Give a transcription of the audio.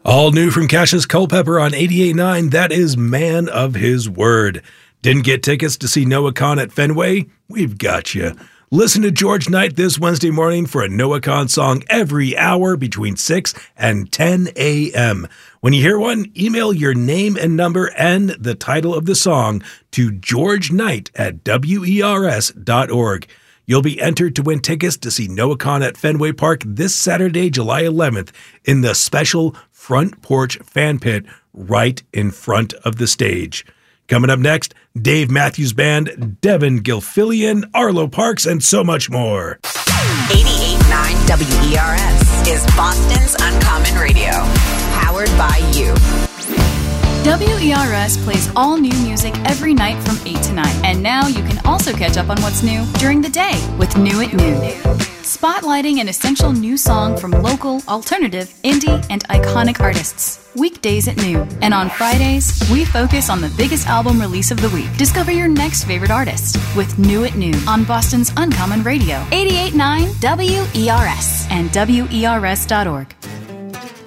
All new from Cassius Culpepper on 88.9, that is Man of His Word. Didn't get tickets to see Noah Kahan at Fenway? We've got you. Listen to George Knight this Wednesday morning for a Noah Kahan song every hour between 6 and 10 a.m. When you hear one, email your name and number and the title of the song to georgeknight@wers.org. You'll be entered to win tickets to see Noah Kahan at Fenway Park this Saturday, July 11th, in the special Front Porch Fan Pit right in front of the stage. Coming up next, Dave Matthews Band, Devin Gilfillian, Arlo Parks, and so much more. 88.9 WERS is Boston's Uncommon Radio, powered by you. WERS plays all new music every night from 8 to 9. And now you can also catch up on what's new during the day with New at Noon. Spotlighting an essential new song from local, alternative, indie, and iconic artists. Weekdays at noon. And on Fridays, we focus on the biggest album release of the week. Discover your next favorite artist with New at Noon on Boston's Uncommon Radio. 88.9 WERS and WERS.org.